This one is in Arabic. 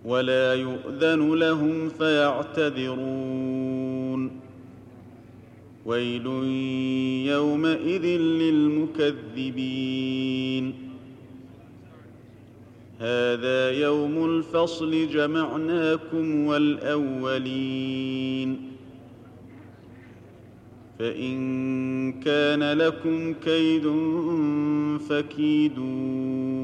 ولا يؤذن لهم فيعتذرون ويل يومئذ للمكذبين هذا يوم الفصل جمعناكم والأولين فإن كان لكم كيد فكيدون